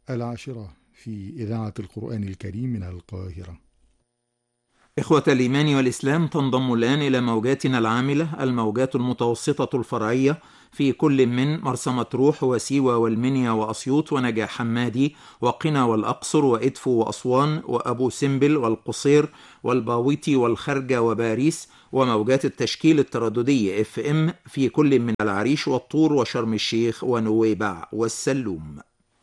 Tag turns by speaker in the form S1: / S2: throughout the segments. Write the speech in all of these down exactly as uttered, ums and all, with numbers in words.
S1: العاشرة في إذاعة القرآن الكريم من القاهرة.
S2: إخوة الإيمان والإسلام، تنضم الآن إلى موجاتنا العاملة الموجات المتوسطة الفرعية في كل من مرسى مطروح وسيوة والمنيا وأسيوط ونجع حمادي وقنا والأقصر وإدفو وأسوان وأبو سمبل والقصير والباويتي والخرجة وباريس، وموجات التشكيل الترددي اف ام في كل من العريش والطور وشرم الشيخ ونويبع والسلوم.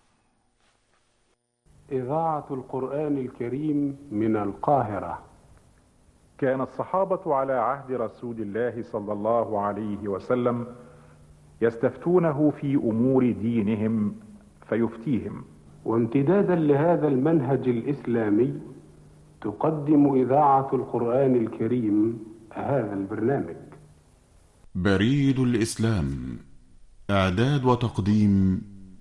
S3: إذاعة القرآن الكريم من القاهرة.
S4: كان الصحابة على عهد رسول الله صلى الله عليه وسلم يستفتونه في أمور دينهم فيفتيهم.
S3: وامتدادا لهذا المنهج الإسلامي تقدم إذاعة القرآن الكريم هذا البرنامج.
S5: بريد الإسلام، إعداد وتقديم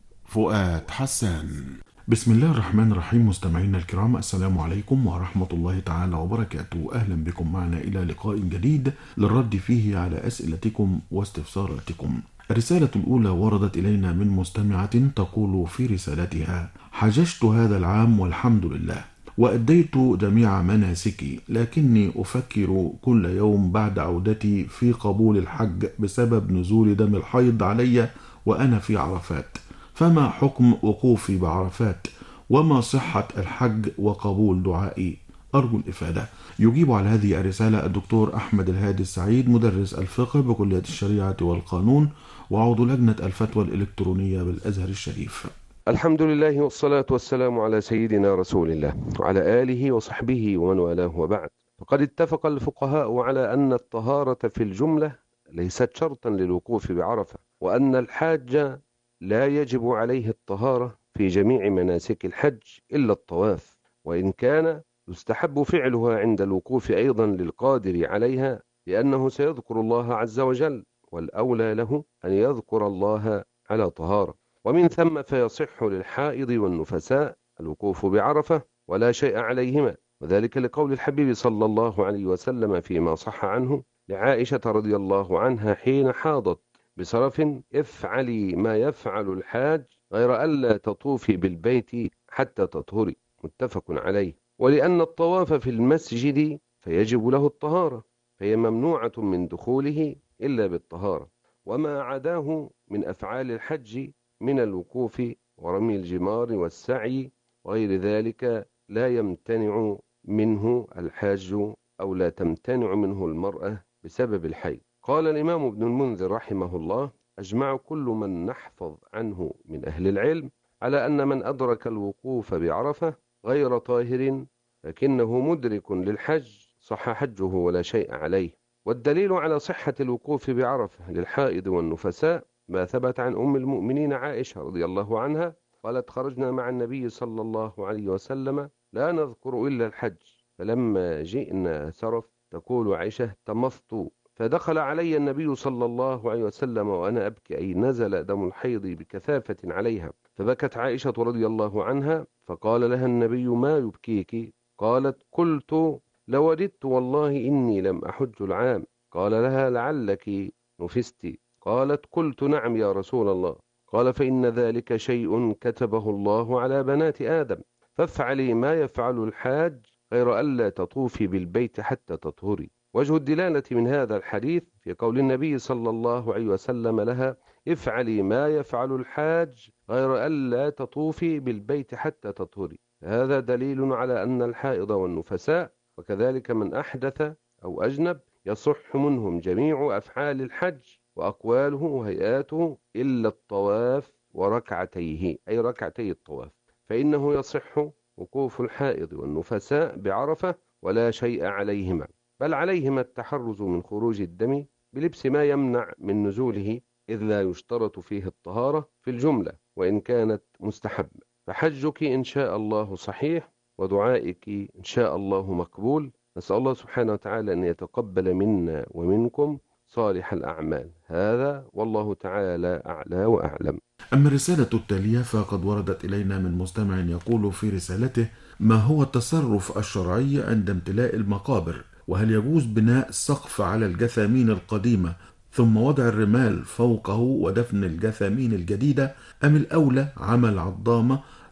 S5: فؤاد حسان. بسم الله الرحمن الرحيم. مستمعينا الكرام، السلام عليكم ورحمة الله تعالى وبركاته. أهلا بكم معنا إلى لقاء جديد للرد فيه على أسئلتكم واستفساراتكم. الرسالة الأولى وردت إلينا من مستمعة تقول في رسالتها: حججت هذا العام والحمد لله، وأديت جميع مناسكي، لكني أفكر كل يوم بعد عودتي في قبول الحج بسبب نزول دم الحيض علي وأنا في عرفات، فما حكم وقوفي بعرفات؟ وما صحة الحج وقبول دعائي؟ أرجو الإفادة. يجيب على هذه الرسالة الدكتور أحمد الهادي السعيد، مدرس الفقه بكلية الشريعة والقانون وعضو لجنة الفتوى الإلكترونية بالأزهر الشريف.
S6: الحمد لله والصلاة والسلام على سيدنا رسول الله وعلى آله وصحبه ومن والاه، وبعد. فقد اتفق الفقهاء على أن الطهارة في الجملة ليست شرطا للوقوف بعرفة، وأن الحاج لا يجب عليه الطهارة في جميع مناسك الحج إلا الطواف، وإن كان يستحب فعلها عند الوقوف أيضا للقادر عليها، لأنه سيذكر الله عز وجل، والأولى له أن يذكر الله على طهارة. ومن ثم فيصح للحائض والنفساء الوقوف بعرفة ولا شيء عليهما، وذلك لقول الحبيب صلى الله عليه وسلم فيما صح عنه لعائشة رضي الله عنها حين حاضت بصرف: افعلي ما يفعل الحاج غير ألا تطوفي بالبيت حتى تطهري، متفق عليه. ولأن الطواف في المسجد فيجب له الطهارة، فهي ممنوعة من دخوله إلا بالطهارة. وما عداه من أفعال الحج من الوقوف ورمي الجمار والسعي وغير ذلك لا يمتنع منه الحاج، أو لا تمتنع منه المرأة بسبب الحيض. قال الإمام ابن المنذر رحمه الله: أجمع كل من نحفظ عنه من أهل العلم على أن من أدرك الوقوف بعرفة غير طاهر لكنه مدرك للحج صح حجه ولا شيء عليه. والدليل على صحة الوقوف بعرفة للحائض والنفساء ما ثبت عن أم المؤمنين عائشة رضي الله عنها قالت: خرجنا مع النبي صلى الله عليه وسلم لا نذكر إلا الحج، فلما جئنا سرف تقول عائشة: تمضت، فدخل علي النبي صلى الله عليه وسلم وأنا أبكي، أي نزل دم الحيض بكثافة عليها، فبكت عائشة رضي الله عنها، فقال لها النبي: ما يبكيك؟ قالت: قلت لوددت والله إني لم أحج العام. قال لها: لعلك نفست؟ قالت: قلت نعم يا رسول الله. قال: فإن ذلك شيء كتبه الله على بنات آدم، فافعلي ما يفعل الحاج غير ألا تطوفي بالبيت حتى تطهري. وجه الدلالة من هذا الحديث في قول النبي صلى الله عليه وسلم لها: افعلي ما يفعل الحاج غير ألا تطوفي بالبيت حتى تطهري. هذا دليل على أن الحائض والنفساء وكذلك من أحدث أو أجنب يصح منهم جميع أفعال الحج وأقواله وهيئاته إلا الطواف وركعتيه، أي ركعتي الطواف، فإنه يصح وقوف الحائض والنفساء بعرفة ولا شيء عليهما، بل عليهما التحرز من خروج الدم بلبس ما يمنع من نزوله، إذ لا يشترط فيه الطهارة في الجملة وإن كانت مستحبة. فحجك إن شاء الله صحيح، ودعائك إن شاء الله مقبول. نسأل الله سبحانه وتعالى أن يتقبل منا ومنكم صالح الأعمال. هذا والله تعالى أعلى وأعلم.
S5: أما الرسالة التالية فقد وردت إلينا من مستمع يقول في رسالته: ما هو التصرف الشرعي عند امتلاء المقابر؟ وهل يجوز بناء سقف على الجثامين القديمة ثم وضع الرمال فوقه ودفن الجثامين الجديدة، أم الأولى عمل عظامة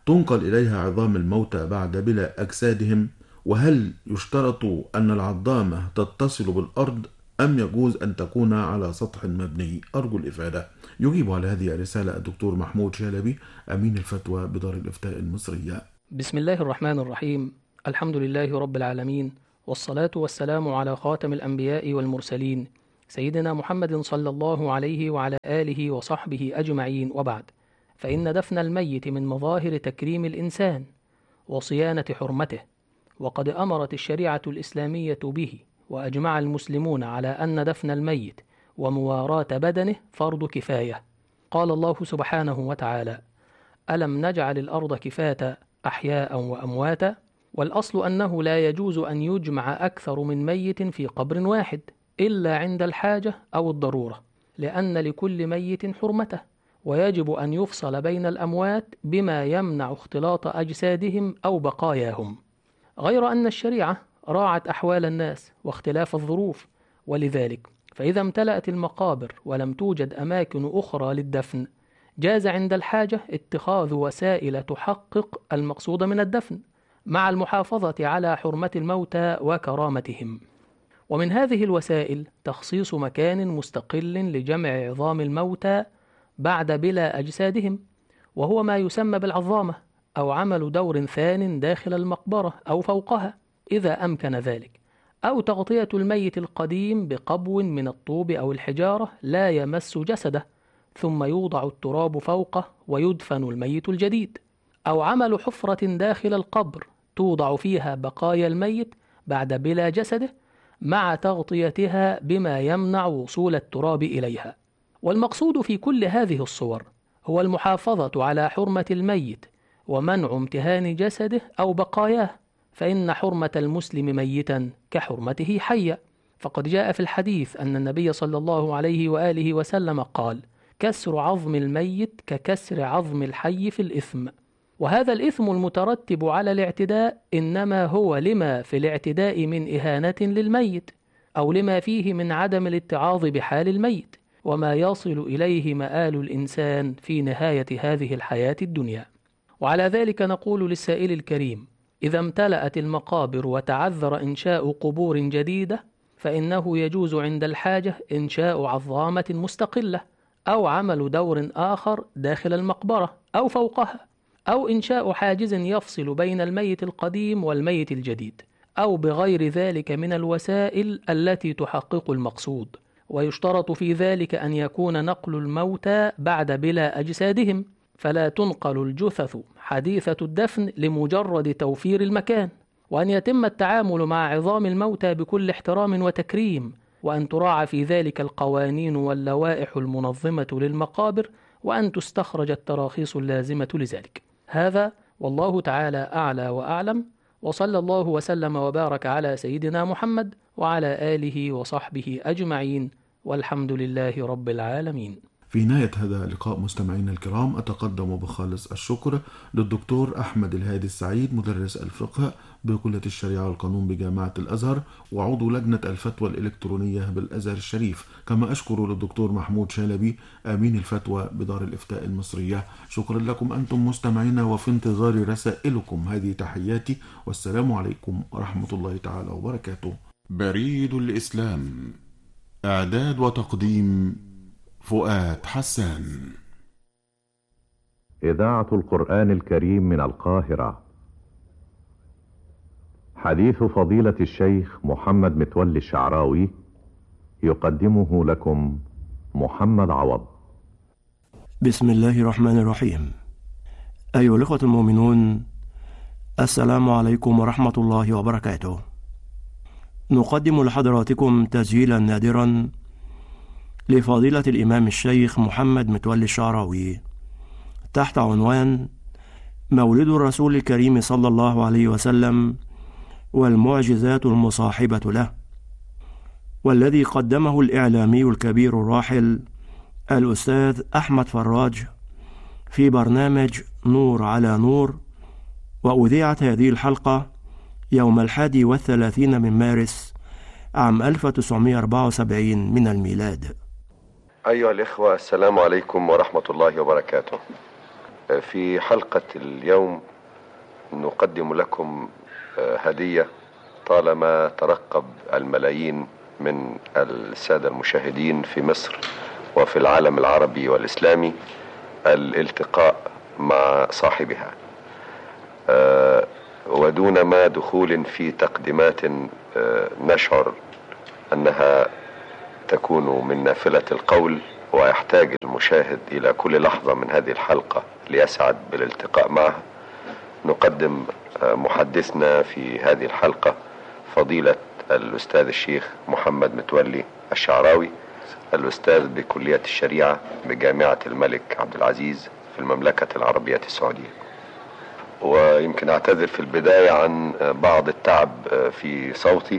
S5: تنقل إليها عظام الموتى بعد بلا أجسادهم؟ وهل يشترط أن العظامة تتصل بالأرض أم يجوز أن تكون على سطح مبني؟ أرجو الإفادة. يجيب على هذه الرسالة الدكتور محمود شلبي، أمين الفتوى بدار الإفتاء المصرية.
S7: بسم الله الرحمن الرحيم. الحمد لله رب العالمين، والصلاة والسلام على خاتم الأنبياء والمرسلين سيدنا محمد صلى الله عليه وعلى آله وصحبه أجمعين، وبعد. فإن دفن الميت من مظاهر تكريم الإنسان وصيانة حرمته، وقد أمرت الشريعة الإسلامية به، وأجمع المسلمون على أن دفن الميت ومواراة بدنه فرض كفاية. قال الله سبحانه وتعالى: ألم نجعل الأرض كفاة أحياء وأمواتا. والأصل أنه لا يجوز أن يجمع أكثر من ميت في قبر واحد إلا عند الحاجة أو الضرورة، لأن لكل ميت حرمته، ويجب أن يفصل بين الأموات بما يمنع اختلاط أجسادهم أو بقاياهم. غير أن الشريعة راعت أحوال الناس واختلاف الظروف، ولذلك فإذا امتلأت المقابر ولم توجد أماكن أخرى للدفن، جاز عند الحاجة اتخاذ وسائل تحقق المقصود من الدفن، مع المحافظة على حرمة الموتى وكرامتهم. ومن هذه الوسائل تخصيص مكان مستقل لجمع عظام الموتى بعد بلا أجسادهم، وهو ما يسمى بالعظامة، أو عمل دور ثان داخل المقبرة أو فوقها إذا أمكن ذلك، أو تغطية الميت القديم بقبو من الطوب أو الحجارة لا يمس جسده، ثم يوضع التراب فوقه ويدفن الميت الجديد، أو عمل حفرة داخل القبر توضع فيها بقايا الميت بعد بلا جسده، مع تغطيتها بما يمنع وصول التراب إليها. والمقصود في كل هذه الصور هو المحافظة على حرمة الميت ومنع امتهان جسده أو بقاياه، فإن حرمة المسلم ميتا كحرمته حيا. فقد جاء في الحديث أن النبي صلى الله عليه وآله وسلم قال: كسر عظم الميت ككسر عظم الحي في الإثم. وهذا الإثم المترتب على الاعتداء إنما هو لما في الاعتداء من إهانة للميت، أو لما فيه من عدم الاتعاظ بحال الميت وما يصل إليه مآل الإنسان في نهاية هذه الحياة الدنيا. وعلى ذلك نقول للسائل الكريم: إذا امتلأت المقابر وتعذر إنشاء قبور جديدة، فإنه يجوز عند الحاجة إنشاء عظامة مستقلة، أو عمل دور آخر داخل المقبرة أو فوقها، أو إنشاء حاجز يفصل بين الميت القديم والميت الجديد، أو بغير ذلك من الوسائل التي تحقق المقصود. ويشترط في ذلك أن يكون نقل الموتى بعد بلا أجسادهم، فلا تنقل الجثث حديثة الدفن لمجرد توفير المكان، وأن يتم التعامل مع عظام الموتى بكل احترام وتكريم، وأن تراعى في ذلك القوانين واللوائح المنظمة للمقابر، وأن تستخرج التراخيص اللازمة لذلك. هذا والله تعالى أعلى وأعلم، وصلى الله وسلم وبارك على سيدنا محمد وعلى آله وصحبه أجمعين، والحمد لله رب العالمين.
S5: في نهاية هذا اللقاء مستمعينا الكرام، أتقدم بخالص الشكر للدكتور أحمد الهادي السعيد، مدرس الفقه بكلية الشريعة والقانون بجامعة الأزهر وعضو لجنة الفتوى الإلكترونية بالأزهر الشريف، كما أشكر للدكتور محمود شلبي أمين الفتوى بدار الإفتاء المصرية. شكرا لكم أنتم مستمعينا، وفي انتظار رسائلكم. هذه تحياتي، والسلام عليكم ورحمة الله تعالى وبركاته. بريد الإسلام، إعداد وتقديم فؤاد حسان.
S8: إذاعة القرآن الكريم من القاهرة. حديث فضيلة الشيخ محمد متولي الشعراوي، يقدمه لكم محمد عوض.
S9: بسم الله الرحمن الرحيم. أيها الأخوة المؤمنون، السلام عليكم ورحمة الله وبركاته. نقدم لحضراتكم تسجيلا نادرا لفضيلة الإمام الشيخ محمد متولي الشعراوي تحت عنوان مولد الرسول الكريم صلى الله عليه وسلم والمعجزات المصاحبة له، والذي قدمه الإعلامي الكبير الراحل الأستاذ أحمد فراج في برنامج نور على نور، وأذيعت هذه الحلقة يوم الحادي والثلاثين من مارس عام ألف وتسعمائة وأربعة وسبعين من الميلاد.
S6: أيها الإخوة، السلام عليكم ورحمة الله وبركاته. في حلقة اليوم نقدم لكم هدية طالما ترقب الملايين من السادة المشاهدين في مصر وفي العالم العربي والإسلامي الالتقاء مع صاحبها، ودون ما دخول في تقديمات نشعر أنها تكون من نافلة القول، ويحتاج المشاهد إلى كل لحظة من هذه الحلقة ليسعد بالالتقاء معها. نقدم محدثنا في هذه الحلقة فضيلة الأستاذ الشيخ محمد متولي الشعراوي، الأستاذ بكلية الشريعة بجامعة الملك عبد العزيز في المملكة العربية السعودية. ويمكن أعتذر في البداية عن بعض التعب في صوتي،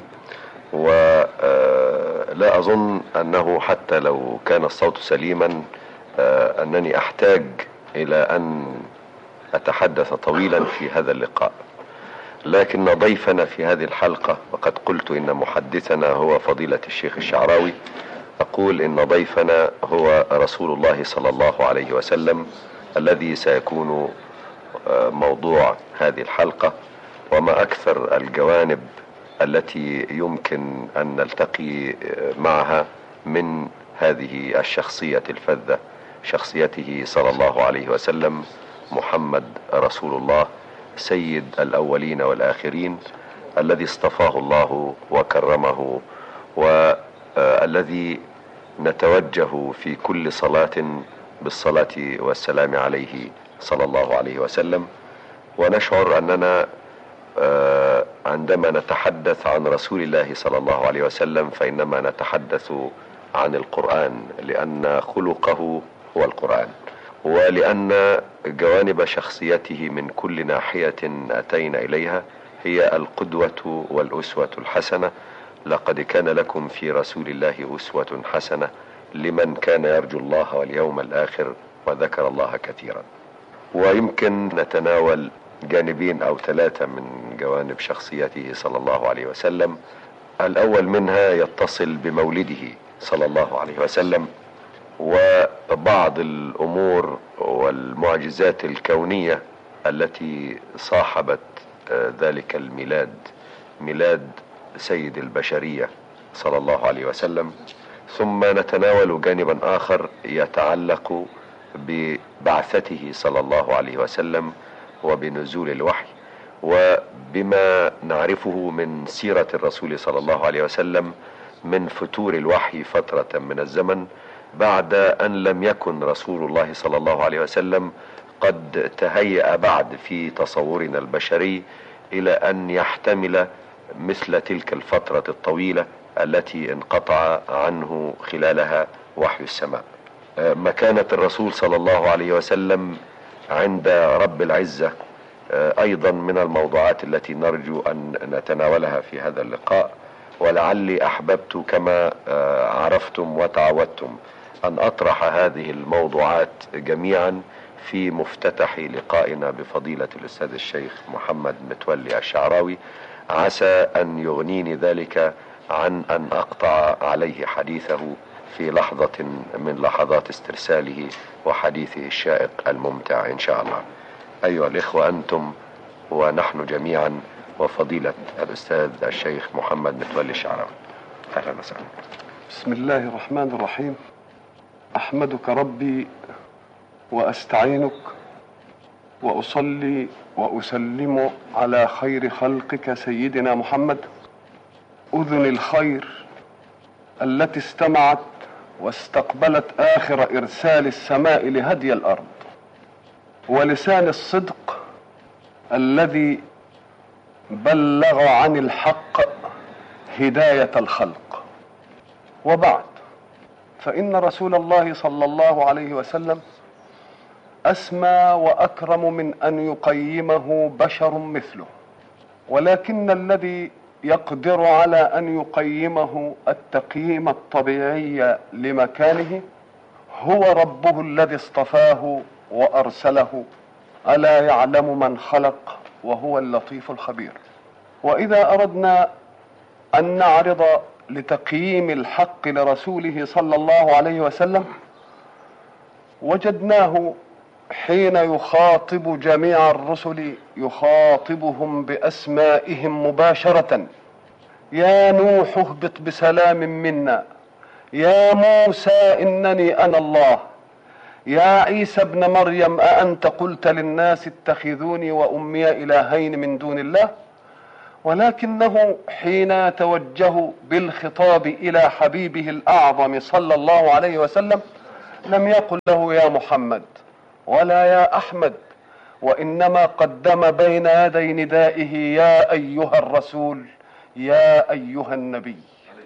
S6: ولا أظن أنه حتى لو كان الصوت سليما أنني أحتاج إلى أن أتحدث طويلا في هذا اللقاء، لكن ضيفنا في هذه الحلقة، وقد قلت إن محدثنا هو فضيلة الشيخ الشعراوي، أقول إن ضيفنا هو رسول الله صلى الله عليه وسلم الذي سيكون موضوع هذه الحلقة. وما أكثر الجوانب التي يمكن أن نلتقي معها من هذه الشخصية الفذة، شخصيته صلى الله عليه وسلم، محمد رسول الله سيد الأولين والآخرين، الذي اصطفاه الله وكرمه، والذي نتوجه في كل صلاة بالصلاة والسلام عليه صلى الله عليه وسلم. ونشعر أننا عندما نتحدث عن رسول الله صلى الله عليه وسلم فإنما نتحدث عن القرآن، لأن خلقه هو القرآن، ولأن جوانب شخصيته من كل ناحية أتينا إليها هي القدوة والأسوة الحسنة. لقد كان لكم في رسول الله أسوة حسنة لمن كان يرجو الله واليوم الآخر وذكر الله كثيرا. ويمكن نتناول جانبين أو ثلاثة من جوانب شخصيته صلى الله عليه وسلم. الأول منها يتصل بمولده صلى الله عليه وسلم، وبعض الأمور والمعجزات الكونية التي صاحبت ذلك الميلاد، ميلاد سيد البشرية صلى الله عليه وسلم. ثم نتناول جانبا آخر يتعلق ببعثته صلى الله عليه وسلم وبنزول الوحي، وبما نعرفه من سيرة الرسول صلى الله عليه وسلم من فتور الوحي فترة من الزمن، بعد أن لم يكن رسول الله صلى الله عليه وسلم قد تهيأ بعد في تصورنا البشري إلى أن يحتمل مثل تلك الفترة الطويلة التي انقطع عنه خلالها وحي السماء. مكانة الرسول صلى الله عليه وسلم عند رب العزة أيضا من الموضوعات التي نرجو أن نتناولها في هذا اللقاء. ولعلي أحببت كما عرفتم وتعودتم أن أطرح هذه الموضوعات جميعا في مفتتح لقائنا بفضيلة الأستاذ الشيخ محمد متولي الشعراوي، عسى أن يغنيني ذلك عن أن أقطع عليه حديثه في لحظة من لحظات استرساله وحديثه الشائق الممتع إن شاء الله. أيها الإخوة، أنتم ونحن جميعا وفضيلة الأستاذ الشيخ محمد متولي الشعراوي، أهلا وسهلا.
S10: بسم الله الرحمن الرحيم. أحمدك ربي وأستعينك وأصلي وأسلم على خير خلقك سيدنا محمد، أذن الخير التي استمعت واستقبلت آخر إرسال السماء لهدي الأرض، ولسان الصدق الذي بلغ عن الحق هداية الخلق. وبعد، فإن رسول الله صلى الله عليه وسلم أسمى وأكرم من أن يقيمه بشر مثله، ولكن الذي يقدر على أن يقيمه التقييم الطبيعي لمكانه هو ربه الذي اصطفاه وأرسله. ألا يعلم من خلق وهو اللطيف الخبير. وإذا أردنا أن نعرض لتقييم الحق لرسوله صلى الله عليه وسلم وجدناه حين يخاطب جميع الرسل يخاطبهم بأسمائهم مباشرة: يا نوح اهبط بسلام منا، يا موسى إنني أنا الله، يا عيسى ابن مريم أأنت قلت للناس اتخذوني وأمي إلهين من دون الله. ولكنه حين يتوجه بالخطاب إلى حبيبه الأعظم صلى الله عليه وسلم لم يقل له يا محمد ولا يا أحمد، وإنما قدم بين يدي ندائه يا أيها الرسول، يا أيها النبي.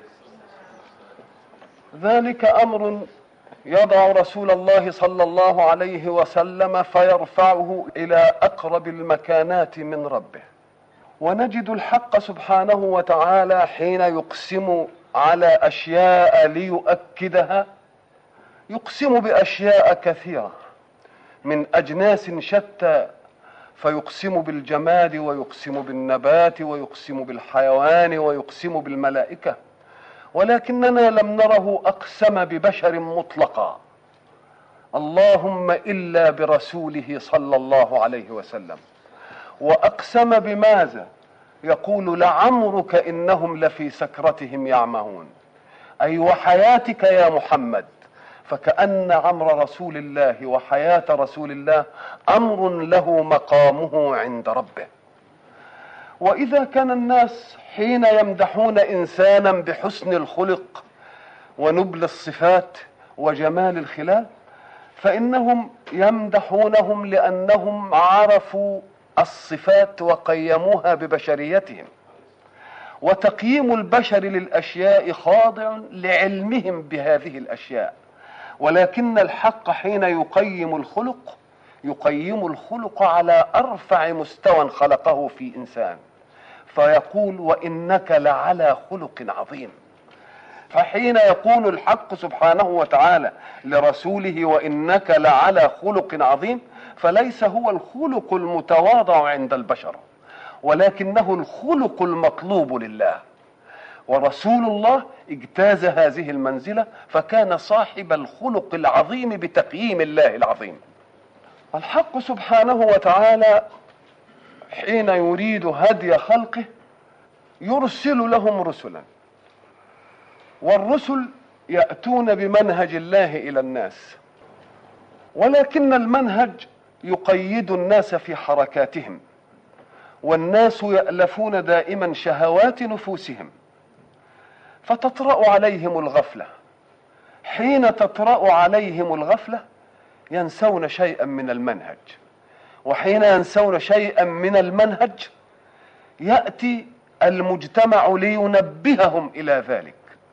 S10: ذلك أمر يضع رسول الله صلى الله عليه وسلم فيرفعه إلى أقرب المكانات من ربه. ونجد الحق سبحانه وتعالى حين يقسم على أشياء ليؤكدها يقسم بأشياء كثيرة من أجناس شتى، فيقسم بالجماد ويقسم بالنبات ويقسم بالحيوان ويقسم بالملائكة، ولكننا لم نره أقسم ببشر مطلقا، اللهم إلا برسوله صلى الله عليه وسلم. وأقسم بماذا؟ يقول لعمرك إنهم لفي سكرتهم يعمهون، أي وحياتك يا محمد. فكأن عمر رسول الله وحياة رسول الله أمر له مقامه عند ربه. وإذا كان الناس حين يمدحون إنسانا بحسن الخلق ونبل الصفات وجمال الخلال فإنهم يمدحونهم لأنهم عرفوا الصفات وقيموها ببشريتهم، وتقييم البشر للأشياء خاضع لعلمهم بهذه الأشياء. ولكن الحق حين يقيم الخلق يقيم الخلق على أرفع مستوى خلقه في إنسان، فيقول وإنك لعلى خلق عظيم. فحين يقول الحق سبحانه وتعالى لرسوله وإنك لعلى خلق عظيم، فليس هو الخلق المتواضع عند البشر، ولكنه الخلق المطلوب لله. ورسول الله اجتاز هذه المنزلة فكان صاحب الخلق العظيم بتقييم الله العظيم. الحق سبحانه وتعالى حين يريد هدي خلقه يرسل لهم رسلا، والرسل يأتون بمنهج الله إلى الناس، ولكن المنهج يقيد الناس في حركاتهم، والناس يألفون دائما شهوات نفوسهم، فتطرأ عليهم الغفلة. حين تطرأ عليهم الغفلة ينسون شيئا من المنهج، وحين ينسون شيئا من المنهج يأتي المجتمع لينبههم إلى ذلك.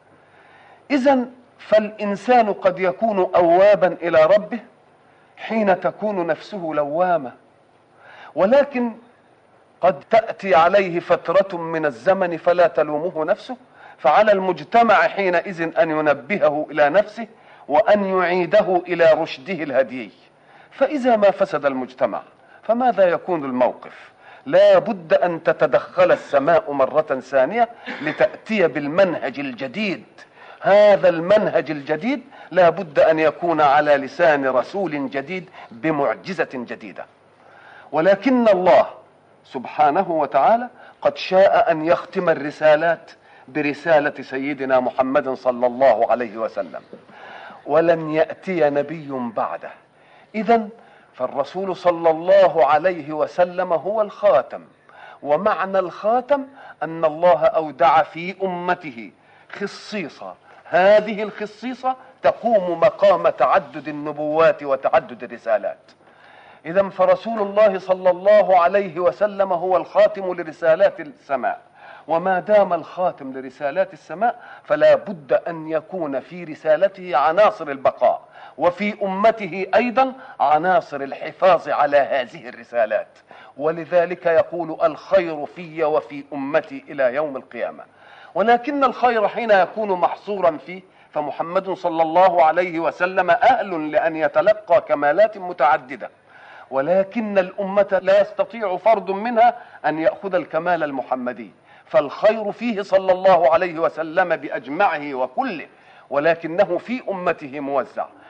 S10: إذن فالإنسان قد يكون أوابا إلى ربه حين تكون نفسه لوامة، ولكن قد تأتي عليه فترة من الزمن فلا تلومه نفسه، فعلى المجتمع حينئذ أن ينبهه إلى نفسه وأن يعيده إلى رشده الهدي. فإذا ما فسد المجتمع فماذا يكون الموقف؟ لا بد أن تتدخل السماء مرة ثانية لتأتي بالمنهج الجديد. هذا المنهج الجديد لا بد أن يكون على لسان رسول جديد بمعجزة جديدة. ولكن الله سبحانه وتعالى قد شاء أن يختم الرسالات برسالة سيدنا محمد صلى الله عليه وسلم، ولن يأتي نبي بعده. إذن فالرسول صلى الله عليه وسلم هو الخاتم، ومعنى الخاتم أن الله أودع في أمته خصيصة، هذه الخصيصة تقوم مقام تعدد النبوات وتعدد الرسالات. إذن فرسول الله صلى الله عليه وسلم هو الخاتم لرسالات السماء، وما دام الخاتم لرسالات السماء فلا بد أن يكون في رسالته عناصر البقاء، وفي أمته أيضا عناصر الحفاظ على هذه الرسالات. ولذلك يقول الخير في وفي أمتي إلى يوم القيامة. ولكن الخير حين يكون محصورا فيه فمحمد صلى الله عليه وسلم أهل لأن يتلقى كمالات متعددة، ولكن الأمة لا يستطيع فرد منها أن يأخذ الكمال المحمدي، فالخير فيه صلى الله عليه وسلم بأجمعه وكله، ولكنه في أمته موزع.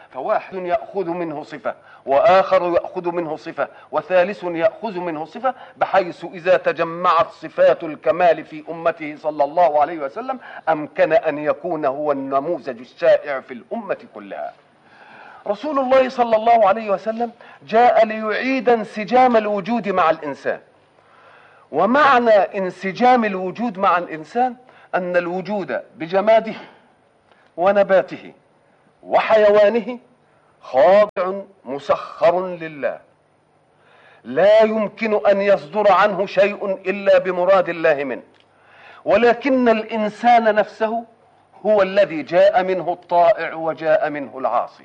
S10: فواحد يأخذ منه صفة، وآخر يأخذ منه صفة، وثالث يأخذ منه صفة، بحيث إذا تجمعت صفات الكمال في أمته صلى الله عليه وسلم أمكن أن يكون هو النموذج الشائع في الأمة كلها. رسول الله صلى الله عليه وسلم جاء ليعيد انسجام الوجود مع الإنسان. ومعنى انسجام الوجود مع الإنسان أن الوجود بجماده ونباته وحيوانه خاضع مسخر لله، لا يمكن أن يصدر عنه شيء إلا بمراد الله منه، ولكن الإنسان نفسه هو الذي جاء منه الطائع وجاء منه العاصي.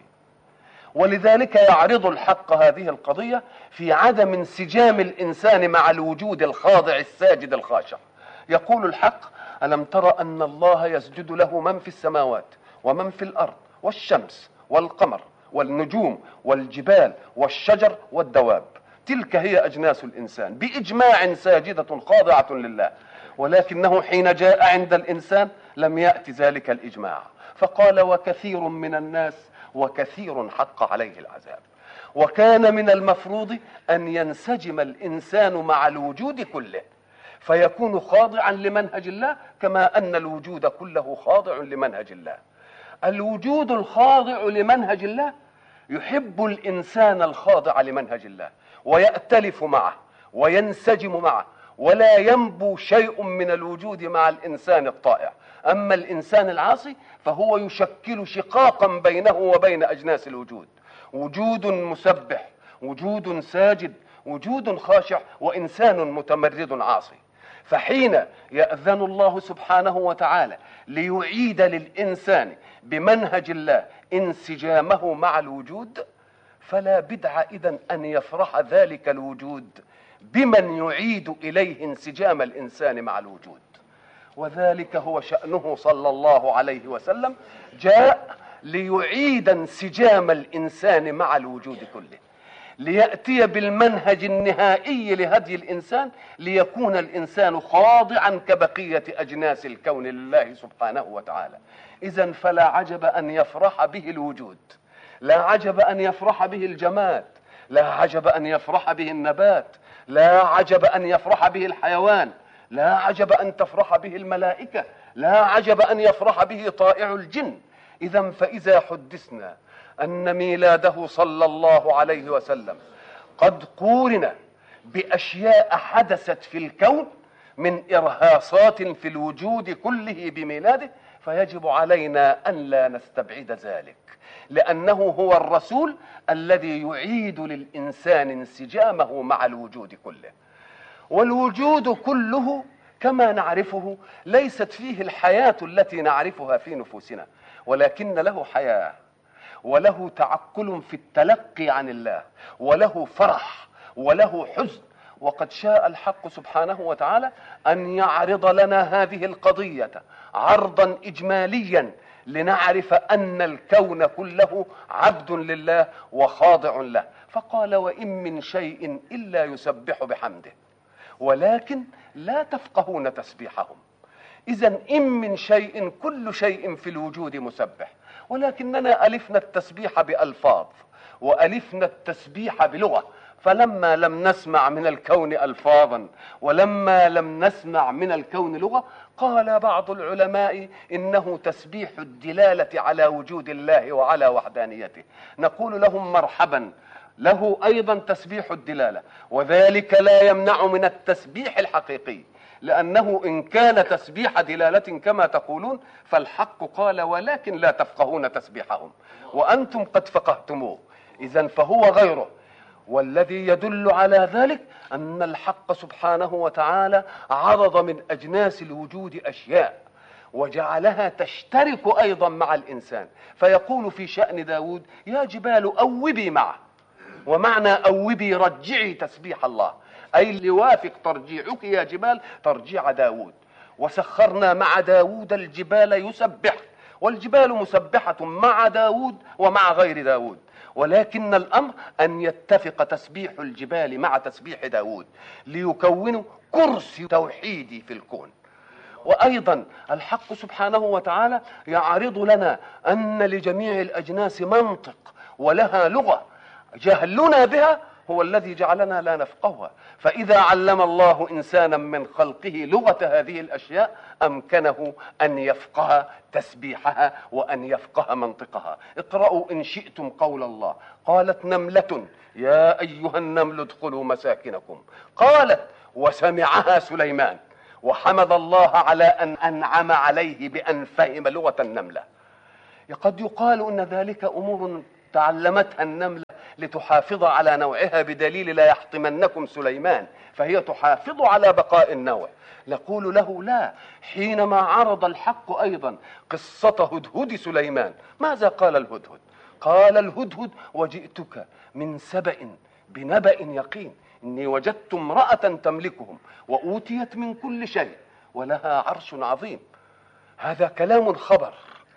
S10: ولذلك يعرض الحق هذه القضية في عدم انسجام الإنسان مع الوجود الخاضع الساجد الخاشع. يقول الحق: ألم تر أن الله يسجد له من في السماوات ومن في الأرض والشمس والقمر والنجوم والجبال والشجر والدواب، تلك هي أجناس الإنسان بإجماع ساجدة خاضعة لله. ولكنه حين جاء عند الإنسان لم يأتي ذلك الإجماع، فقال: وكثير من الناس وكثير حق عليه العذاب. وكان من المفروض أن ينسجم الإنسان مع الوجود كله فيكون خاضعا لمنهج الله، كما أن الوجود كله خاضع لمنهج الله. الوجود الخاضع لمنهج الله يحب الإنسان الخاضع لمنهج الله ويأتلف معه وينسجم معه، ولا ينبو شيء من الوجود مع الإنسان الطائع. أما الإنسان العاصي فهو يشكل شقاقا بينه وبين أجناس الوجود، وجود مسبح، وجود ساجد، وجود خاشع، وإنسان متمرد عاصي. فحين يأذن الله سبحانه وتعالى ليعيد للإنسان بمنهج الله انسجامه مع الوجود، فلا بدع إذن أن يفرح ذلك الوجود بمن يعيد إليه انسجام الإنسان مع الوجود. وذلك هو شأنه صلى الله عليه وسلم، جاء ليعيد انسجام الإنسان مع الوجود كله، ليأتي بالمنهج النهائي لهدي الإنسان، ليكون الإنسان خاضعا كبقية أجناس الكون لله سبحانه وتعالى. إذن فلا عجب أن يفرح به الوجود، لا عجب أن يفرح به الجماد، لا عجب أن يفرح به النبات، لا عجب أن يفرح به الحيوان، لا عجب أن تفرح به الملائكة، لا عجب أن يفرح به طائع الجن. إذن فإذا حدثنا أن ميلاده صلى الله عليه وسلم قد قورن بأشياء حدثت في الكون من إرهاصات في الوجود كله بميلاده، فيجب علينا أن لا نستبعد ذلك، لأنه هو الرسول الذي يعيد للإنسان انسجامه مع الوجود كله. والوجود كله كما نعرفه ليست فيه الحياة التي نعرفها في نفوسنا، ولكن له حياة، وله تعقل في التلقي عن الله، وله فرح، وله حزن. وقد شاء الحق سبحانه وتعالى أن يعرض لنا هذه القضية عرضا إجماليا لنعرف أن الكون كله عبد لله وخاضع له. فقال: وإن من شيء إلا يسبح بحمده ولكن لا تفقهون تسبيحهم. إذن إن من شيء، كل شيء في الوجود مسبح، ولكننا ألفنا التسبيح بألفاظ وألفنا التسبيح بلغة، فلما لم نسمع من الكون ألفاظا ولما لم نسمع من الكون لغة، قال بعض العلماء إنه تسبيح الدلالة على وجود الله وعلى وحدانيته. نقول لهم مرحبا، له أيضا تسبيح الدلالة، وذلك لا يمنع من التسبيح الحقيقي، لأنه إن كان تسبيح دلالة كما تقولون فالحق قال: ولكن لا تفقهون تسبيحهم وأنتم قد فقهتموه. إذن فهو غيره. والذي يدل على ذلك أن الحق سبحانه وتعالى عرض من أجناس الوجود أشياء وجعلها تشترك أيضا مع الإنسان، فيقول في شأن داود: يا جبال أوبي معه. ومعنى أوبي رجعي تسبيح الله، أي ليوافق ترجيعك يا جبال ترجيع داود. وسخرنا مع داود الجبال يسبح، والجبال مسبحة مع داود ومع غير داود، ولكن الأمر أن يتفق تسبيح الجبال مع تسبيح داود ليكونوا كرسي توحيدي في الكون. وأيضا الحق سبحانه وتعالى يعرض لنا أن لجميع الأجناس منطق ولها لغة، جهلنا بها هو الذي جعلنا لا نفقهها. فإذا علم الله إنسانا من خلقه لغة هذه الأشياء أمكنه أن يفقه تسبيحها وأن يفقه منطقها. اقرأوا إن شئتم قول الله: قالت نملة يا أيها النمل ادخلوا مساكنكم، قالت وسمعها سليمان وحمد الله على أن أنعم عليه بأن فهم لغة النملة. قد يقال أن ذلك أمور تعلمتها النملة لتحافظ على نوعها بدليل لا يحطمنكم سليمان، فهي تحافظ على بقاء النوع. نقول له لا، حينما عرض الحق أيضا قصة هدهد سليمان ماذا قال الهدهد؟ قال الهدهد: وجئتك من سبأ بنبأ يقين إني وجدت امرأة تملكهم وأوتيت من كل شيء ولها عرش عظيم. هذا كلام خبر،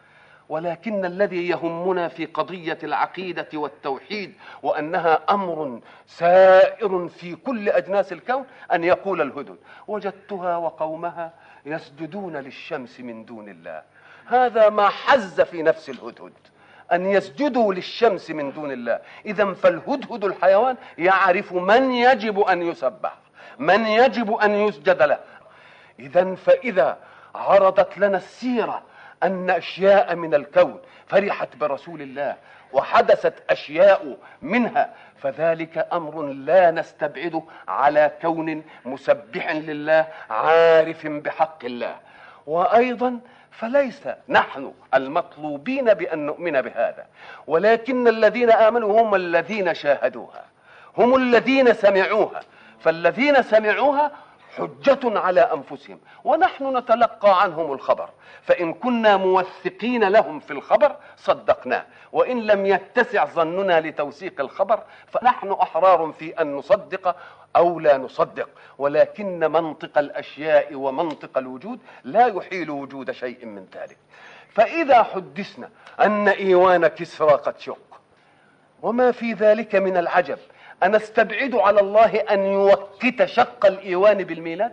S10: ولكن الذي يهمنا في قضية العقيدة والتوحيد وأنها أمر سائر في كل أجناس الكون أن يقول الهدهد: وجدتها وقومها يسجدون للشمس من دون الله. هذا ما حز في نفس الهدهد، أن يسجدوا للشمس من دون الله. إذن فالهدهد الحيوان يعرف من يجب أن يسبح، من يجب أن يسجد له. إذن فإذا عرضت لنا السيرة أن أشياء من الكون فرحت برسول الله وحدثت أشياء منها، فذلك أمر لا نستبعده على كون مسبح لله عارف بحق الله. وأيضا فليس نحن المطلوبين بأن نؤمن بهذا، ولكن الذين آمنوا هم الذين شاهدوها، هم الذين سمعوها. فالذين سمعوها حجة على أنفسهم، ونحن نتلقى عنهم الخبر، فإن كنا موثقين لهم في الخبر صدقناه، وإن لم يتسع ظننا لتوثيق الخبر فنحن أحرار في أن نصدق أو لا نصدق. ولكن منطق الأشياء ومنطق الوجود لا يحيل وجود شيء من ذلك. فإذا حدثنا أن إيوان كسرى قد شق، وما في ذلك من العجب، أنستبعد على الله أن يوكت شق الإيوان بالميلاد؟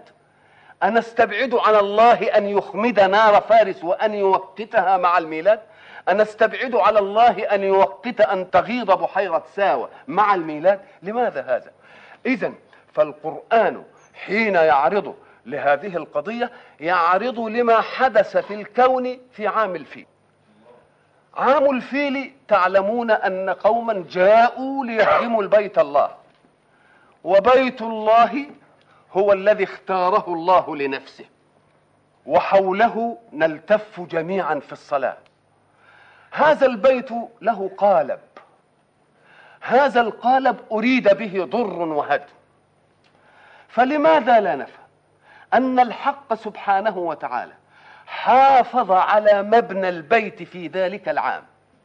S10: أنستبعد على الله أن يخمد نار فارس وأن يوكتها مع الميلاد؟ أنستبعد على الله أن يوكت أن تغيض بحيرة ساوى مع الميلاد؟ لماذا هذا؟ إذن فالقرآن حين يعرض لهذه القضية يعرض لما حدث في الكون في عام الفيل. عام الفيل تعلمون أن قوما جاءوا ليهدموا البيت الله، وبيت الله هو الذي اختاره الله لنفسه، وحوله نلتف جميعا في الصلاة. هذا البيت له قالب، هذا القالب أريد به ضر وهدم. فلماذا لا نفهم أن الحق سبحانه وتعالى حافظ على مبنى البيت في ذلك العام،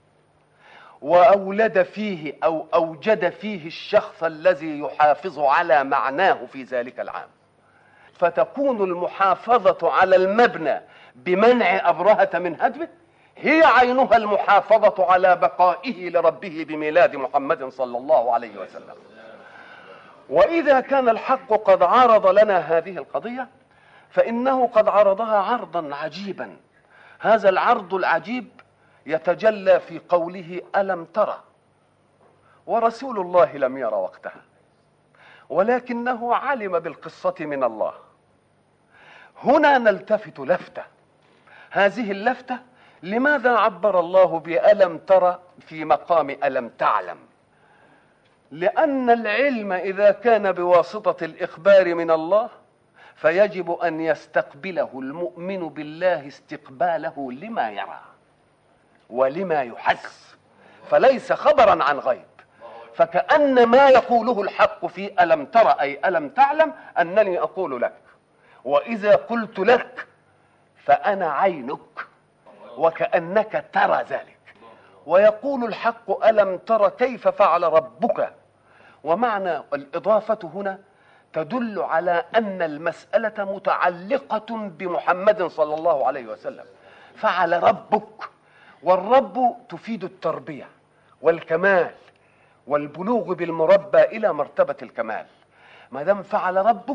S10: وأولد فيه أو أوجد فيه الشخص الذي يحافظ على معناه في ذلك العام، فتكون المحافظة على المبنى بمنع أبرهة من هدمه هي عينها المحافظة على بقائه لربه بميلاد محمد صلى الله عليه وسلم. وإذا كان الحق قد عرض لنا هذه القضية فإنه قد عرضها عرضا عجيبا. هذا العرض العجيب يتجلى في قوله: ألم ترى؟ ورسول الله لم ير وقتها، ولكنه علم بالقصة من الله. هنا نلتفت لفتة، هذه اللفتة لماذا عبر الله بألم ترى في مقام ألم تعلم؟ لأن العلم إذا كان بواسطة الإخبار من الله فيجب أن يستقبله المؤمن بالله استقباله لما يرى ولما يحس، فليس خبرا عن غيب. فكأن ما يقوله الحق في ألم ترى أي ألم تعلم أنني أقول لك، وإذا قلت لك فأنا عينك وكأنك ترى ذلك. ويقول الحق: ألم ترى كيف فعل ربك؟ ومعنى الإضافة هنا تدل على أن المسألة متعلقة بمحمد صلى الله عليه وسلم. فعل ربك، والرب تفيد التربية والكمال والبلوغ بالمربى إلى مرتبة الكمال. ما دام فعل ربك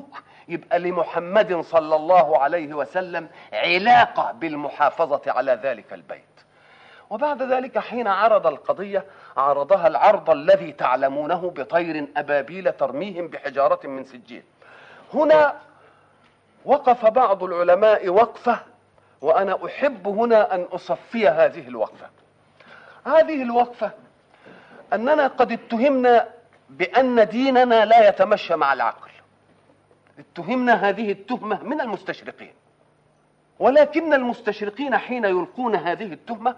S10: يبقى لمحمد صلى الله عليه وسلم علاقة بالمحافظة على ذلك البيت. وبعد ذلك حين عرض القضية عرضها العرض الذي تعلمونه بطير أبابيل ترميهم بحجارة من سجيل. هنا وقف بعض العلماء وقفة، وأنا أحب هنا أن أصفي هذه الوقفة. هذه الوقفة أننا قد اتهمنا بأن ديننا لا يتمشى مع العقل، اتهمنا هذه التهمة من المستشرقين، ولكن المستشرقين حين يلقون هذه التهمة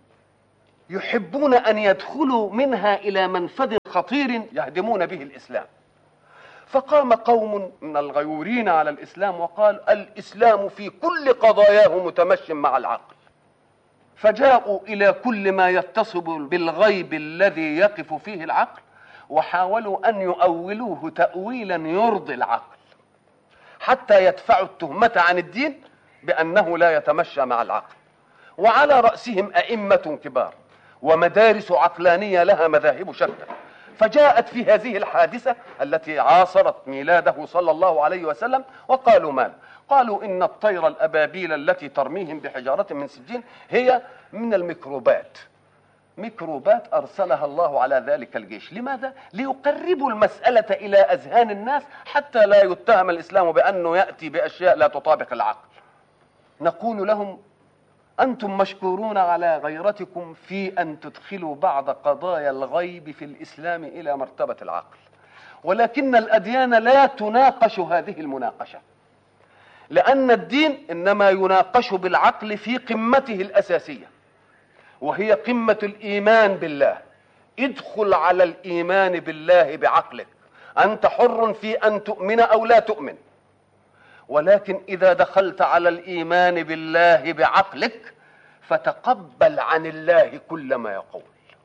S10: يحبون أن يدخلوا منها إلى منفذ خطير يهدمون به الإسلام. فقام قوم من الغيورين على الإسلام وقال الإسلام في كل قضاياه متمشٍ مع العقل، فجاءوا إلى كل ما يتصل بالغيب الذي يقف فيه العقل وحاولوا أن يؤولوه تأويلا يرضي العقل حتى يدفعوا التهمة عن الدين بأنه لا يتمشى مع العقل. وعلى رأسهم أئمة كبار ومدارس عقلانية لها مذاهب شتى. فجاءت في هذه الحادثة التي عاصرت ميلاده صلى الله عليه وسلم وقالوا ماذا؟ قالوا إن الطير الأبابيل التي ترميهم بحجارة من سجين هي من الميكروبات، ميكروبات أرسلها الله على ذلك الجيش. لماذا؟ ليقربوا المسألة إلى أذهان الناس حتى لا يتهم الإسلام بأنه يأتي بأشياء لا تطابق العقل. نقول لهم أنتم مشكورون على غيرتكم في أن تدخلوا بعض قضايا الغيب في الإسلام إلى مرتبة العقل، ولكن الأديان لا تناقش هذه المناقشة، لأن الدين إنما يناقش بالعقل في قمته الأساسية وهي قمة الإيمان بالله. ادخل على الإيمان بالله بعقلك، أنت حر في أن تؤمن أو لا تؤمن، ولكن إذا دخلت على الإيمان بالله بعقلك فتقبل عن الله كل ما يقول،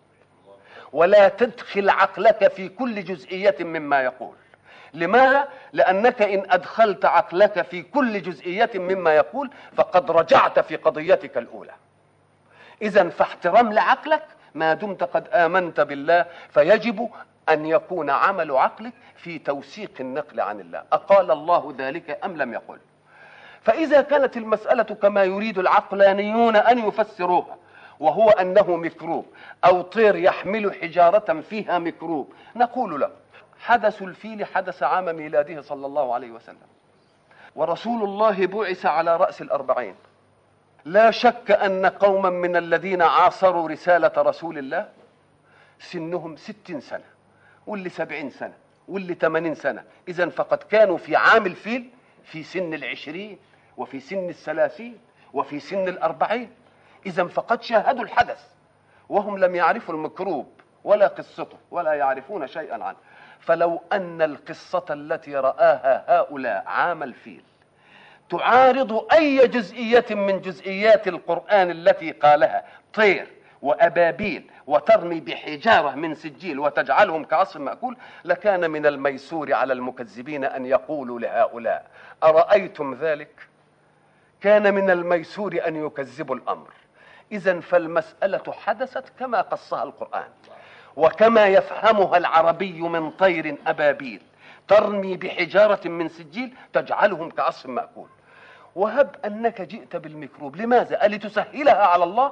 S10: ولا تدخل عقلك في كل جزئية مما يقول. لماذا؟ لأنك إن أدخلت عقلك في كل جزئية مما يقول فقد رجعت في قضيتك الأولى. إذن فاحترم لعقلك ما دمت قد آمنت بالله، فيجب أن يكون عمل عقلك في توثيق النقل عن الله، أقال الله ذلك أم لم يقل. فإذا كانت المسألة كما يريد العقلانيون أن يفسروها، وهو أنه ميكروب أو طير يحمل حجارة فيها ميكروب، نقول له حدث الفيل حدث عام ميلاده صلى الله عليه وسلم، ورسول الله بعث على رأس الأربعين. لا شك أن قوما من الذين عاصروا رسالة رسول الله سنهم ستين سنة واللي سبعين سنة واللي ثمانين سنة، إذن فقد كانوا في عام الفيل في سن العشرين وفي سن الثلاثين وفي سن الأربعين، إذن فقد شاهدوا الحدث وهم لم يعرفوا الميكروب ولا قصته ولا يعرفون شيئا عنه. فلو أن القصة التي رآها هؤلاء عام الفيل تعارض أي جزئية من جزئيات القرآن التي قالها طير وأبابيل وترمي بحجارة من سجيل وتجعلهم كعصف مأكول، لكان من الميسور على المكذبين أن يقولوا لهؤلاء أرأيتم ذلك؟ كان من الميسور أن يكذبوا الأمر. إذن فالمسألة حدثت كما قصها القرآن وكما يفهمها العربي من طير أبابيل ترمي بحجارة من سجيل تجعلهم كعصف مأكول. وهب أنك جئت بالميكروب، لماذا؟ ألتسهلها على الله؟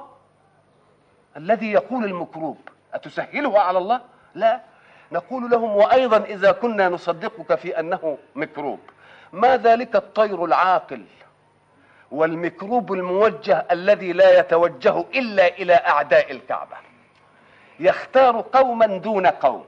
S10: الذي يقول الميكروب أتسهلها على الله؟ لا. نقول لهم وأيضا إذا كنا نصدقك في أنه ميكروب، ما ذلك الطير العاقل والميكروب الموجه الذي لا يتوجه إلا إلى أعداء الكعبة، يختار قوما دون قوم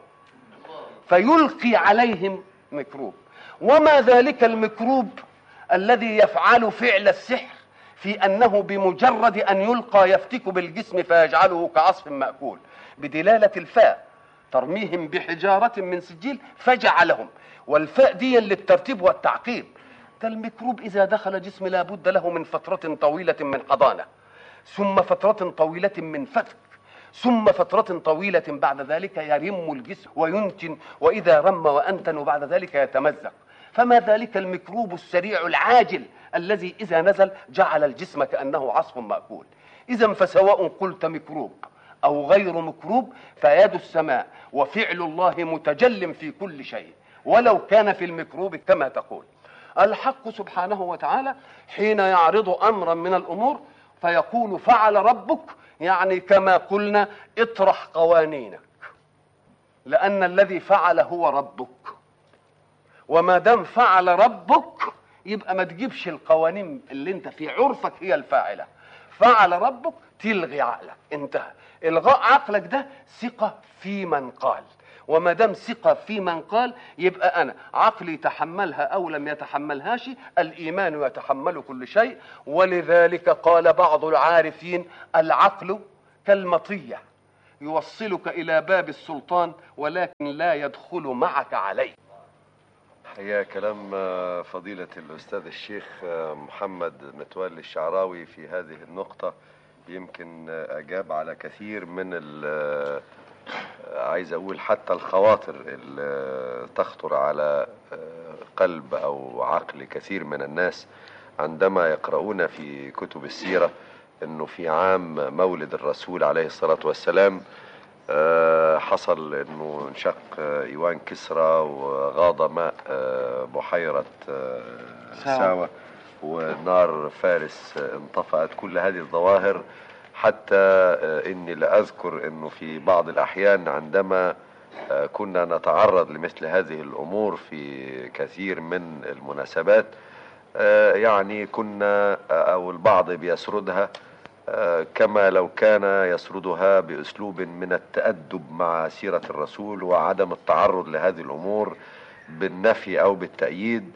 S10: فيلقي عليهم ميكروب. وما ذلك الميكروب الذي يفعل فعل السحر في أنه بمجرد أن يلقى يفتك بالجسم فيجعله كعصف مأكول، بدلالة الفاء ترميهم بحجارة من سجيل فجعلهم، والفاء دي للترتيب والتعقيب. ده الميكروب إذا دخل جسم لا بد له من فترة طويلة من حضانة، ثم فترة طويلة من فتك، ثم فترة طويلة بعد ذلك يرم الجسم وينتن، وإذا رم وأنتن وبعد ذلك يتمزق. فما ذلك الميكروب السريع العاجل الذي إذا نزل جعل الجسم كأنه عصف مأكول. إذن فسواء قلت ميكروب أو غير ميكروب فيد السماء وفعل الله متجل في كل شيء ولو كان في الميكروب كما تقول. الحق سبحانه وتعالى حين يعرض أمرا من الأمور فيقول فعل ربك، يعني كما قلنا اطرح قوانينك، لأن الذي فعل هو ربك، وما دام فعل ربك يبقى ما تجيبش القوانين اللي انت في عرفك هي الفاعلة. فعل ربك تلغي عقلك، انتهى. الغاء عقلك ده ثقة في من قال، وما دام ثقة في من قال يبقى أنا عقلي تحملها أو لم يتحملهاش، الإيمان يتحمل كل شيء. ولذلك قال بعض العارفين العقل كالمطية يوصلك إلى باب السلطان ولكن لا يدخل معك عليه.
S6: هي كلام فضيلة الأستاذ الشيخ محمد متولي الشعراوي في هذه النقطة يمكن أجاب على كثير من عايز أقول حتى الخواطر اللي تخطر على قلب أو عقل كثير من الناس عندما يقرؤون في كتب السيرة أنه في عام مولد الرسول عليه الصلاة والسلام حصل أنه انشق إيوان كسرى وغاض ماء بحيرة ساوة ونار فارس انطفأت. كل هذه الظواهر حتى إني لأذكر أنه في بعض الأحيان عندما كنا نتعرض لمثل هذه الأمور في كثير من المناسبات يعني كنا أو البعض بيسردها كما لو كان يسردها بأسلوب من التأدب مع سيرة الرسول وعدم التعرض لهذه الأمور بالنفي أو بالتأييد.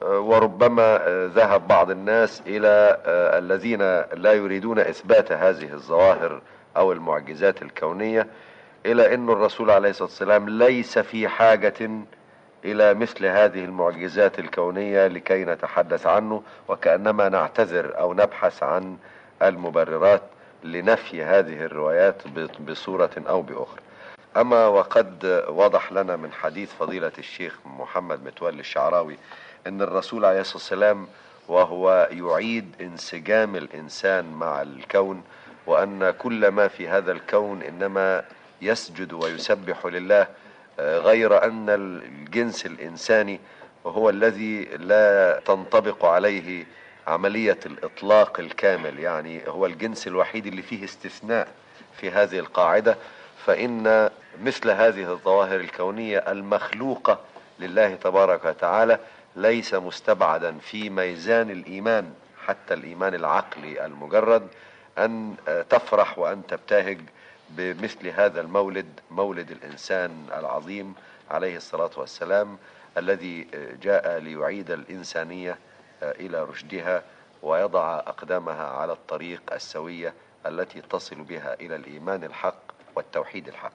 S6: وربما ذهب بعض الناس إلى الذين لا يريدون إثبات هذه الظواهر أو المعجزات الكونية إلى أن الرسول عليه الصلاة والسلام ليس في حاجة إلى مثل هذه المعجزات الكونية لكي نتحدث عنه، وكأنما نعتذر أو نبحث عن المبررات لنفي هذه الروايات بصورة أو بأخرى. أما وقد وضح لنا من حديث فضيلة الشيخ محمد متولي الشعراوي أن الرسول عليه الصلاة والسلام وهو يعيد انسجام الإنسان مع الكون، وأن كل ما في هذا الكون إنما يسجد ويسبح لله، غير أن الجنس الإنساني هو الذي لا تنطبق عليه عملية الإطلاق الكامل، يعني هو الجنس الوحيد اللي فيه استثناء في هذه القاعدة. فإن مثل هذه الظواهر الكونية المخلوقة لله تبارك وتعالى ليس مستبعدا في ميزان الإيمان، حتى الإيمان العقلي المجرد، أن تفرح وأن تبتهج بمثل هذا المولد، مولد الإنسان العظيم عليه الصلاة والسلام الذي جاء ليعيد الإنسانية إلى رشدها ويضع أقدامها على الطريق السوية التي تصل بها إلى الإيمان الحق والتوحيد الحق.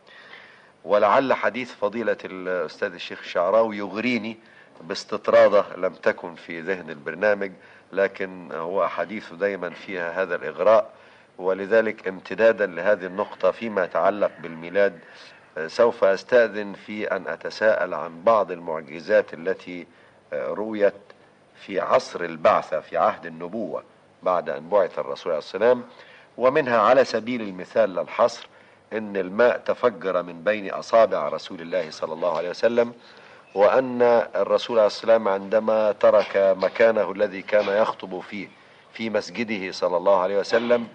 S6: ولعل حديث فضيلة الأستاذ الشيخ الشعراوي يغريني باستطرادة لم تكن في ذهن البرنامج، لكن هو حديث دايما فيها هذا الإغراء. ولذلك امتدادا لهذه النقطة فيما يتعلق بالميلاد سوف أستأذن في أن أتساءل عن بعض المعجزات التي رويت في عصر البعثة في عهد النبوة بعد أن بعث الرسول عليه السلام، ومنها على سبيل المثال للحصر أن الماء تفجر من بين أصابع رسول الله صلى الله عليه وسلم، وأن الرسول عليه السلام عندما ترك مكانه الذي كان يخطب فيه في مسجده صلى الله عليه وسلم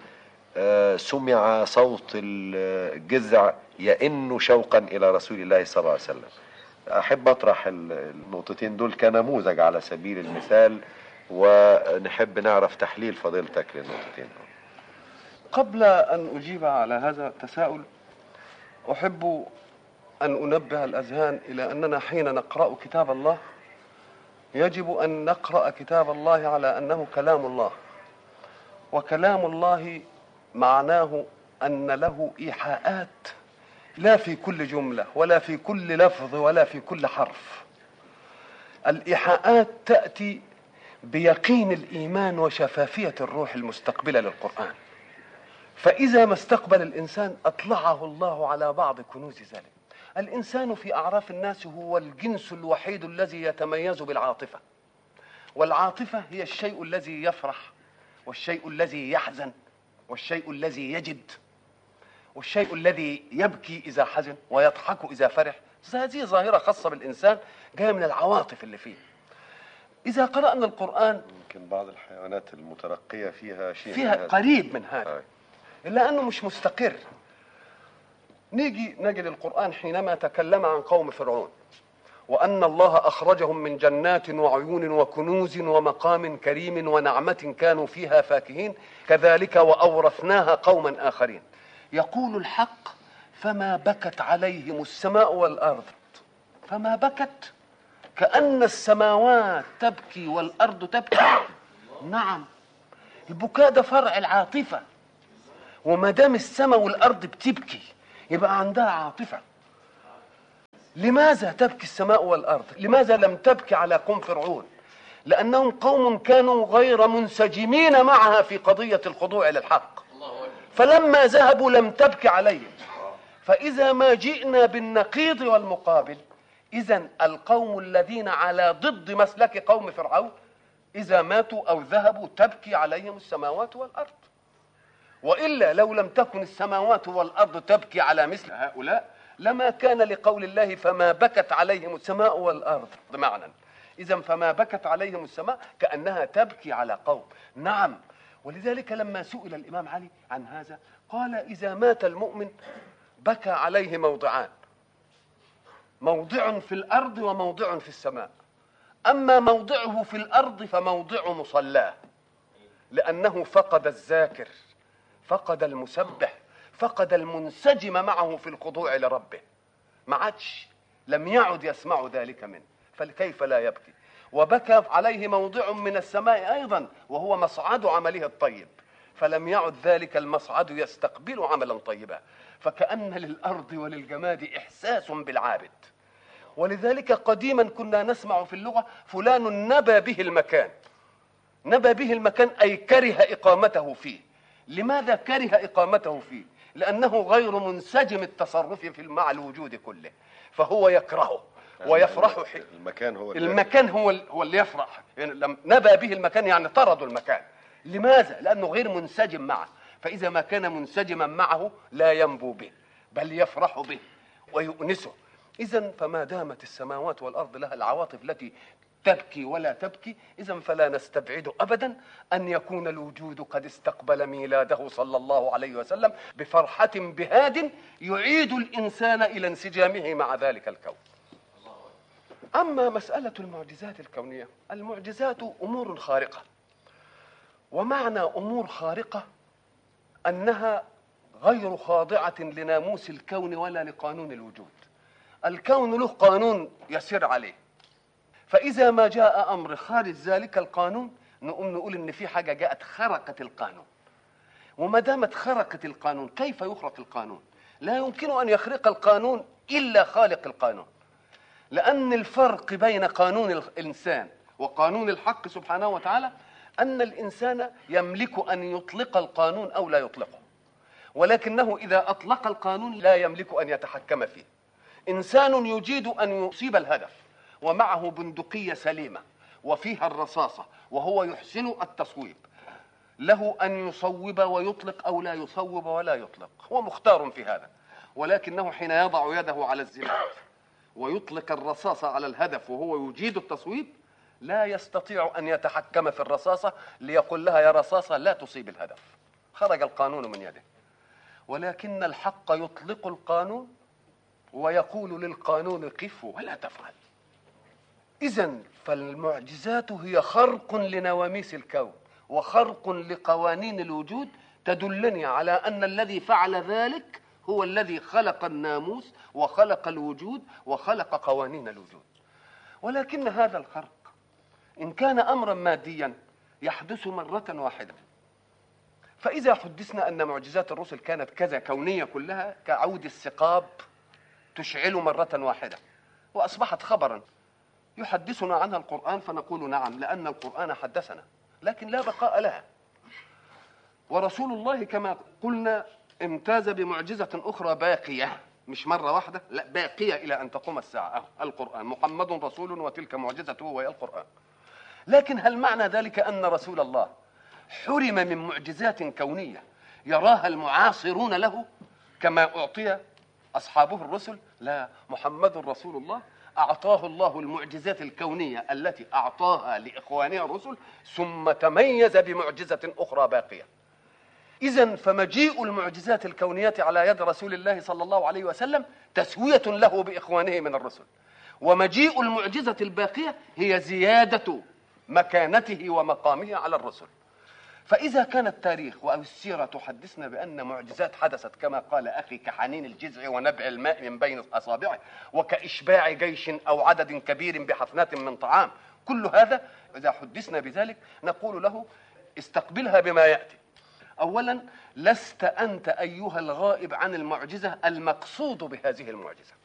S6: سمع صوت الجذع يئن شوقا إلى رسول الله صلى الله عليه وسلم. أحب أطرح النقطتين دول كنموذج على سبيل المثال، ونحب نعرف تحليل فضيلتك للنقطتين.
S10: قبل أن أجيب على هذا التساؤل أحب أن أنبه الأذهان إلى أننا حين نقرأ كتاب الله يجب أن نقرأ كتاب الله على أنه كلام الله، وكلام الله معناه أن له إيحاءات لا في كل جملة ولا في كل لفظ ولا في كل حرف. الإيحاءات تأتي بيقين الإيمان وشفافية الروح المستقبلة للقرآن، فإذا ما استقبل الإنسان أطلعه الله على بعض كنوز ذلك. الإنسان في أعراف الناس هو الجنس الوحيد الذي يتميز بالعاطفة، والعاطفة هي الشيء الذي يفرح والشيء الذي يحزن والشيء الذي يجد والشيء الذي يبكي إذا حزن ويضحك إذا فرح. هذه ظاهرة خاصة بالإنسان جاية من العواطف اللي فيه. إذا قرأنا القرآن
S6: يمكن بعض الحيوانات المترقية فيها شيء
S10: فيها
S6: من
S10: قريب من هذا
S6: هاي.
S10: إلا أنه مش مستقر. نيجي نجد القرآن حينما تكلم عن قوم فرعون وأن الله أخرجهم من جنات وعيون وكنوز ومقام كريم ونعمة كانوا فيها فاكهين كذلك وأورثناها قوما آخرين. يقول الحق فما بكت عليهم السماء والأرض. فما بكت كأن السماوات تبكي والأرض تبكي. نعم، البكاء ده فرع العاطفة، وما دام السماء والأرض بتبكي يبقى عندها عاطفة. لماذا تبكي السماء والأرض؟ لماذا لم تبكي على قوم فرعون؟ لأنهم قوم كانوا غير منسجمين معها في قضية الخضوع للحق، فلما ذهبوا لم تبكي عليهم. فإذا ما جئنا بالنقيض والمقابل، إذن القوم الذين على ضد مسلك قوم فرعون إذا ماتوا أو ذهبوا تبكي عليهم السماوات والأرض. وإلا لو لم تكن السماوات والأرض تبكي على مثل هؤلاء لما كان لقول الله فما بكت عليهم السماء والأرض بمعنى. إذن فما بكت عليهم السماء كأنها تبكي على قوم. نعم، ولذلك لما سئل الإمام علي عن هذا قال إذا مات المؤمن بكى عليه موضعان، موضع في الأرض وموضع في السماء. أما موضعه في الأرض فموضع مصلاه، لأنه فقد الذاكر، فقد المسبح، فقد المنسجم معه في الخضوع لربه، ما عادش، لم يعد يسمع ذلك منه، فكيف لا يبكي؟ وبكى عليه موضع من السماء أيضا وهو مصعد عمله الطيب، فلم يعد ذلك المصعد يستقبل عملا طيبا. فكأن للأرض وللجماد إحساس بالعابد. ولذلك قديما كنا نسمع في اللغة فلان نبى به المكان. نبى به المكان أي كره إقامته فيه. لماذا كره إقامته فيه؟ لأنه غير منسجم التصرف في مع الوجود كله، فهو يكرهه ويفرح.
S6: المكان هو
S10: المكان هو هو اللي يفرح. يعني لم نبى به المكان يعني طردوا المكان. لماذا؟ لأنه غير منسجم معه، فإذا ما كان منسجما معه لا ينبو به بل يفرح به ويؤنسه. إذن فما دامت السماوات والأرض لها العواطف التي تبكي ولا تبكي، إذن فلا نستبعد أبدا أن يكون الوجود قد استقبل ميلاده صلى الله عليه وسلم بفرحة بهاد يعيد الإنسان إلى انسجامه مع ذلك الكون. أما مسألة المعجزات الكونية، المعجزات أمور خارقة، ومعنى أمور خارقة أنها غير خاضعة لناموس الكون ولا لقانون الوجود. الكون له قانون يسير عليه، فإذا ما جاء أمر خارج ذلك القانون نقوم نقول إن في حاجة جاءت خرقت القانون. وما دامت خرقت القانون، كيف يخرق القانون؟ لا يمكن أن يخرق القانون إلا خالق القانون، لأن الفرق بين قانون الإنسان وقانون الحق سبحانه وتعالى أن الإنسان يملك أن يطلق القانون أو لا يطلقه، ولكنه إذا أطلق القانون لا يملك أن يتحكم فيه. إنسان يجيد أن يصيب الهدف ومعه بندقية سليمة وفيها الرصاصة وهو يحسن التصويب، له أن يصوب ويطلق أو لا يصوب ولا يطلق، هو مختار في هذا. ولكنه حين يضع يده على الزناد ويطلق الرصاصة على الهدف وهو يجيد التصويب لا يستطيع أن يتحكم في الرصاصة ليقول لها يا رصاصة لا تصيب الهدف، خرج القانون من يده. ولكن الحق يطلق القانون ويقول للقانون قف ولا تفعل. إذن فالمعجزات هي خرق لنواميس الكون وخرق لقوانين الوجود تدلني على أن الذي فعل ذلك هو الذي خلق الناموس وخلق الوجود وخلق قوانين الوجود. ولكن هذا الخرق إن كان أمرا ماديا يحدث مرة واحدة. فإذا حدثنا أن معجزات الرسل كانت كذا كونية كلها كعود الثقاب تشعل مرة واحدة وأصبحت خبرا يحدثنا عنها القرآن فنقول نعم لأن القرآن حدثنا، لكن لا بقاء لها. ورسول الله كما قلنا امتاز بمعجزة أخرى باقية، مش مرة واحدة، لا باقية إلى أن تقوم الساعة، القرآن. محمد رسول وتلك معجزته وهي القرآن. لكن هل معنى ذلك أن رسول الله حرم من معجزات كونية يراها المعاصرون له كما أعطي أصحابه الرسل؟ لا، محمد رسول الله أعطاه الله المعجزات الكونية التي أعطاها لإخوانه الرسل، ثم تميز بمعجزة أخرى باقية. إذن فمجيء المعجزات الكونية على يد رسول الله صلى الله عليه وسلم تسوية له بإخوانه من الرسل، ومجيء المعجزة الباقية هي زيادة مكانته ومقامه على الرسل. فإذا كان التاريخ أو السيرة تحدثنا بأن معجزات حدثت كما قال أخي كحنين الجذع ونبع الماء من بين أصابعه وكإشباع جيش أو عدد كبير بحفنات من طعام، كل هذا إذا حدثنا بذلك نقول له استقبلها بما يأتي. أولا، لست أنت أيها الغائب عن المعجزة المقصود بهذه المعجزة.